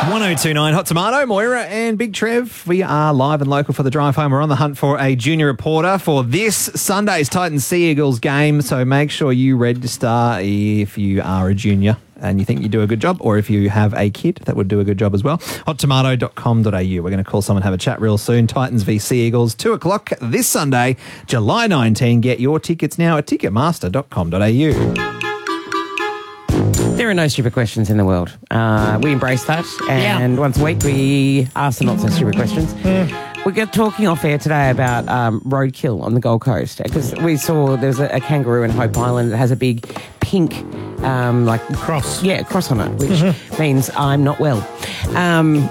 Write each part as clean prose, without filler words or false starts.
1029 Hot Tomato, Moira and Big Trev. We are live and local for the drive home. We're on the hunt for a junior reporter for this Sunday's Titans Sea Eagles game. So make sure you register if you are a junior and you think you do a good job, or if you have a kid that would do a good job as well. hottomato.com.au. We're going to call someone, have a chat real soon. Titans v Sea Eagles, 2 o'clock this Sunday, July 19. Get your tickets now at ticketmaster.com.au. There are no stupid questions in the world. We embrace that, and once a week we ask the not-so-stupid questions. We got talking off air today about roadkill on the Gold Coast, because we saw there's a kangaroo in Hope Island that has a big pink cross. Yeah, cross on it, which means I'm not well. And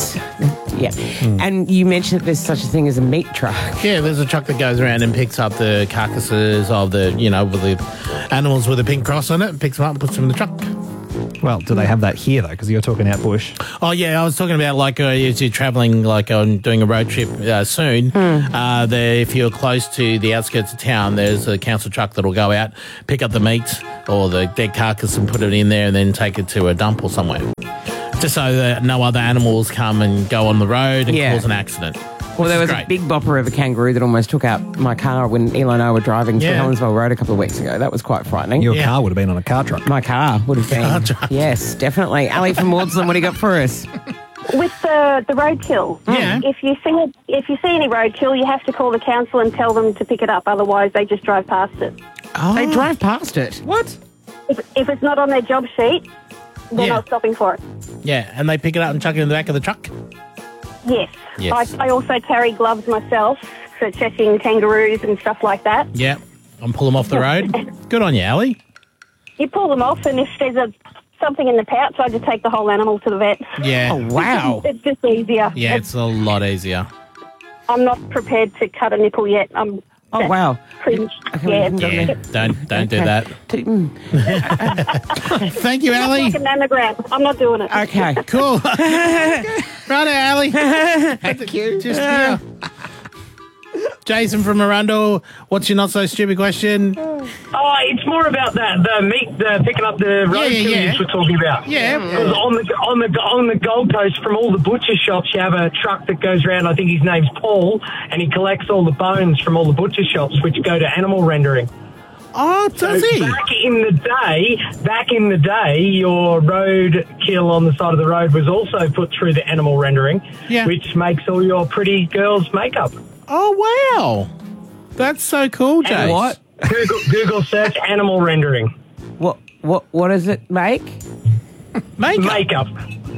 you mentioned that there's such a thing as a meat truck. Yeah, there's a truck that goes around and picks up the carcasses of the, with the animals with a pink cross on it, and picks them up and puts them in the truck. Well, do they have that here, though? Because you're talking out bush. Oh, yeah, I was talking about, if you're travelling, doing a road trip soon, if you're close to the outskirts of town, there's a council truck that'll go out, pick up the meat or the dead carcass and put it in there and then take it to a dump or somewhere. Just so that no other animals come and go on the road and cause an accident. Well, there was a big bopper of a kangaroo that almost took out my car when Eli and I were driving through Helensville Road a couple of weeks ago. That was quite frightening. Your car would have been on a car truck. My car would have been. Car truck. Yes, definitely. Ali from Maudslin, what do you got for us? With the roadkill, if you see any roadkill, you have to call the council and tell them to pick it up. Otherwise, they just drive past it. Oh. They drive past it? What? If it's not on their job sheet, they're not stopping for it. Yeah, and they pick it up and chuck it in the back of the truck? Yes. Yes. I also carry gloves myself for checking kangaroos and stuff like that. Yeah, and pull them off the road. Good on you, Ali. You pull them off, and if there's something in the pouch, I just take the whole animal to the vet. Yeah. Oh, wow. It's just easier. Yeah, it's a lot easier. I'm not prepared to cut a nipple yet. Oh, wow. Cringe. Yeah, don't do that. Thank you, Ali. Like a mammogram. I'm not doing it. Okay. Cool. Righto, Ali. Thank you. Just Jason from Arundel, what's your not-so-stupid question? Oh, it's more about the meat, picking up the roadkill we're talking about. Yeah. Because on the Gold Coast, from all the butcher shops, you have a truck that goes around. I think his name's Paul, and he collects all the bones from all the butcher shops, which go to animal rendering. Oh, does he? Back in the day, your roadkill on the side of the road was also put through the animal rendering, which makes all your pretty girls' makeup. Oh, wow. That's so cool, Jay. And what? Google search animal rendering. What does it make? Makeup.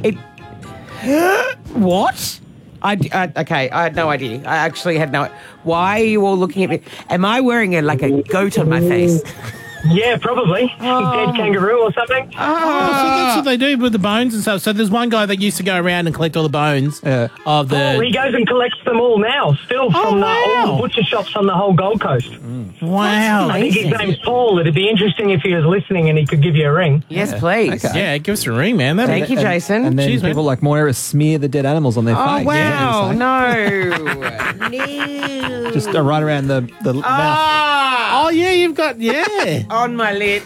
What? Okay, I had no idea. I actually had no... Why are you all looking at me? Am I wearing a goat on my face? Yeah, probably. Dead kangaroo or something. So that's what they do with the bones and stuff. So there's one guy that used to go around and collect all the bones of the... Oh, he goes and collects them all now, still from all the butcher shops on the whole Gold Coast. Wow. I think his name's Paul. It'd be interesting if he was listening and he could give you a ring. Yes, please. Okay. Yeah, give us a ring, man. Thank you, Jason. And then Cheers, people like Moira smear the dead animals on their face. Oh, wow. No. Just right around the mouth. Oh, yeah, you've got... On my lip.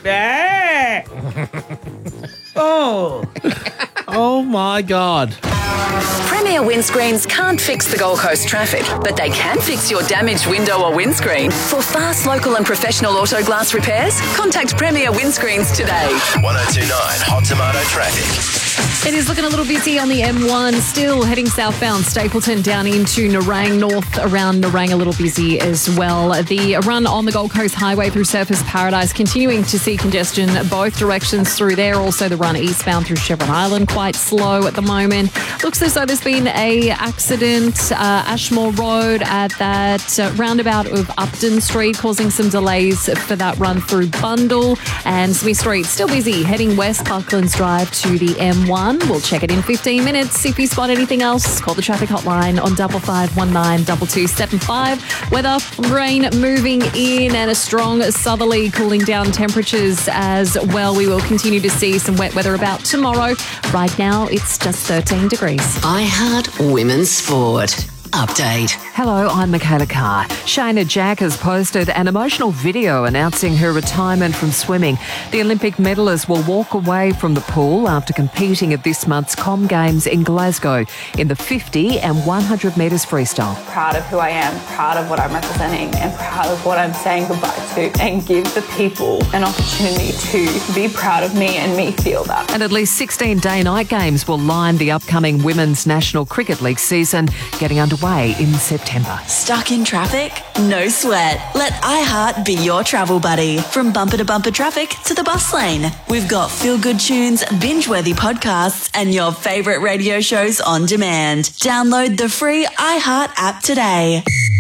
Oh. Oh, my God. Premier Windscreens can't fix the Gold Coast traffic, but they can fix your damaged window or windscreen. For fast, local and professional auto glass repairs, contact Premier Windscreens today. 1029 Hot Tomato Traffic. It is looking a little busy on the M1, still heading southbound Stapleton down into Nerang, north around Nerang a little busy as well. The run on the Gold Coast Highway through Surfers Paradise continuing to see congestion both directions through there. Also the run eastbound through Chevron Island quite slow at the moment. Looks as though there's been a accident Ashmore Road at that roundabout of Upton Street, causing some delays for that run through Bundle. And Smith Street still busy heading west Parklands Drive to the M1. We'll check it in 15 minutes. If you spot anything else, call the traffic hotline on 55192275. Weather, rain moving in and a strong southerly cooling down temperatures as well. We will continue to see some wet weather about tomorrow. Right now, it's just 13 degrees. I Heart Women's Sport. update. Hello, I'm Michaela Carr. Shayna Jack has posted an emotional video announcing her retirement from swimming. The Olympic medalist will walk away from the pool after competing at this month's Com Games in Glasgow in the 50 and 100 metres freestyle. Proud of who I am, proud of what I'm representing, and proud of what I'm saying goodbye to, and give the people an opportunity to be proud of me and me feel that. And at least 16 day-night games will line the upcoming Women's National Cricket League season, getting underway in September. Stuck in traffic? No sweat. Let iHeart be your travel buddy. From bumper to bumper traffic to the bus lane. We've got feel-good tunes, binge-worthy podcasts, and your favourite radio shows on demand. Download the free iHeart app today.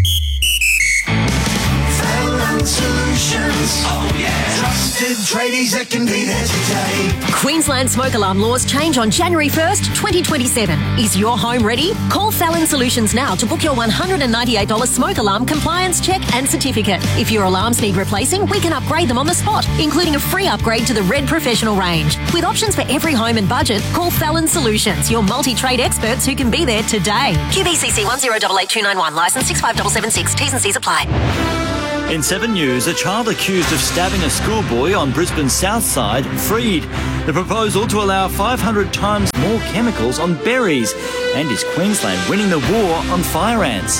Solutions. Oh yeah. Trusted tradies that can be there today. Queensland smoke alarm laws change on January 1st, 2027. Is your home ready? Call Fallon Solutions now to book your $198 smoke alarm compliance check and certificate. If your alarms need replacing, we can upgrade them on the spot, including a free upgrade to the Red Professional range. With options for every home and budget, call Fallon Solutions, your multi-trade experts who can be there today. QBCC 1088291, licence 65776. T's and C's apply. In 7 News, a child accused of stabbing a schoolboy on Brisbane's south side freed. The proposal to allow 500 times more chemicals on berries. And is Queensland winning the war on fire ants?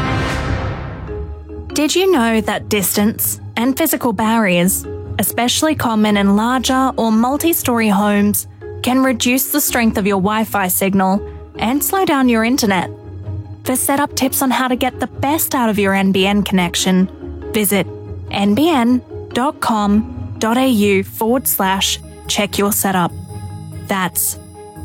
Did you know that distance and physical barriers, especially common in larger or multi-storey homes, can reduce the strength of your Wi-Fi signal and slow down your internet? For setup tips on how to get the best out of your NBN connection, visit nbn.com.au/check your setup. That's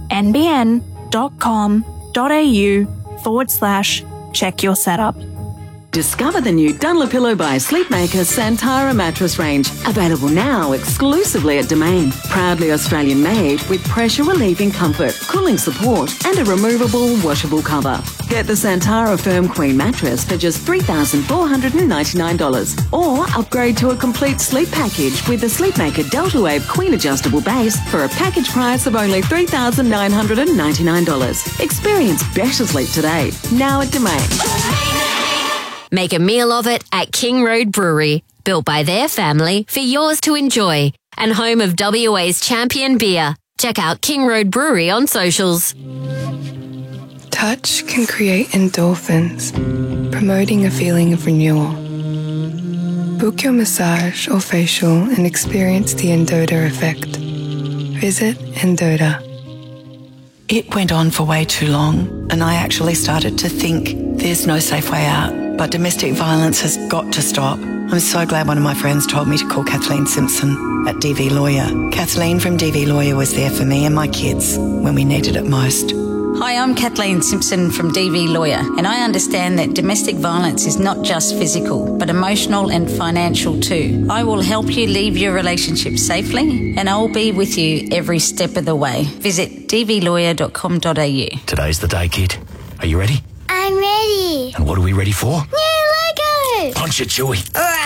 nbn.com.au/check your setup. Discover the new Dunlopillo by Sleepmaker Santara mattress range. Available now exclusively at Domain. Proudly Australian made with pressure relieving comfort, cooling support and a removable washable cover. Get the Santara Firm Queen mattress for just $3,499 or upgrade to a complete sleep package with the Sleepmaker Delta Wave Queen adjustable base for a package price of only $3,999. Experience better sleep today. Now at Domain. Make a meal of it at King Road Brewery, built by their family for yours to enjoy, and home of WA's champion beer. Check out King Road Brewery on socials. Touch can create endorphins, promoting a feeling of renewal. Book your massage or facial and experience the Endota effect. Visit Endota. It went on for way too long, and I actually started to think there's no safe way out. But domestic violence has got to stop. I'm so glad one of my friends told me to call Kathleen Simpson at DV Lawyer. Kathleen from DV Lawyer was there for me and my kids when we needed it most. Hi, I'm Kathleen Simpson from DV Lawyer, and I understand that domestic violence is not just physical, but emotional and financial too. I will help you leave your relationship safely, and I'll be with you every step of the way. Visit dvlawyer.com.au. Today's the day, kid. Are you ready? I'm ready. And what are we ready for? New Lego! Punch it, Chewie.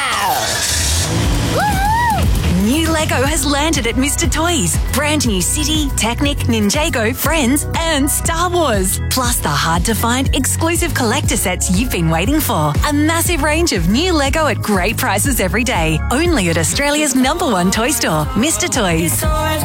New Lego has landed at Mr. Toys. Brand new City, Technic, Ninjago, Friends, and Star Wars. Plus the hard-to-find exclusive collector sets you've been waiting for. A massive range of new Lego at great prices every day. Only at Australia's #1 toy store, Mr. Toys.